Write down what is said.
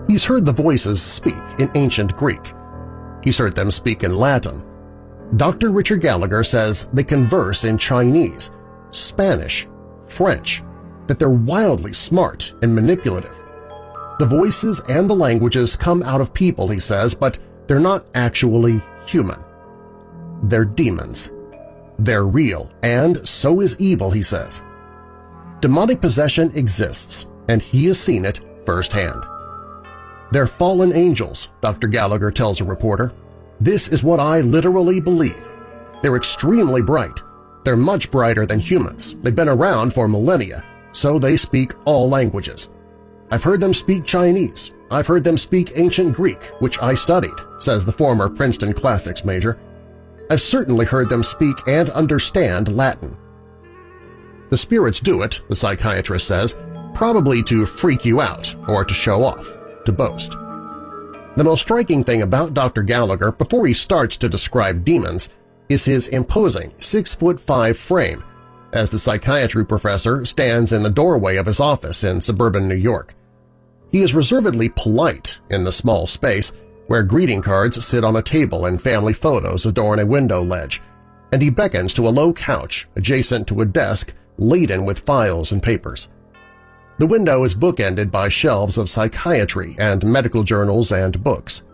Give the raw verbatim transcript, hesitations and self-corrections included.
He's heard the voices speak in ancient Greek. He's heard them speak in Latin. Doctor Richard Gallagher says they converse in Chinese, Spanish, French, that they're wildly smart and manipulative. The voices and the languages come out of people, he says, but they're not actually human. They're demons. They're real, and so is evil, he says. Demonic possession exists, and he has seen it firsthand. They're fallen angels, Doctor Gallagher tells a reporter. This is what I literally believe. They're extremely bright. They're much brighter than humans. They've been around for millennia, so they speak all languages. I've heard them speak Chinese. I've heard them speak ancient Greek, which I studied, says the former Princeton Classics major. I've certainly heard them speak and understand Latin. The spirits do it, the psychiatrist says, probably to freak you out or to show off, to boast. The most striking thing about Doctor Gallagher before he starts to describe demons is his imposing six-foot-five frame as the psychiatry professor stands in the doorway of his office in suburban New York. He is reservedly polite in the small space where greeting cards sit on a table and family photos adorn a window ledge, and he beckons to a low couch adjacent to a desk laden with files and papers. The window is bookended by shelves of psychiatry and medical journals and books.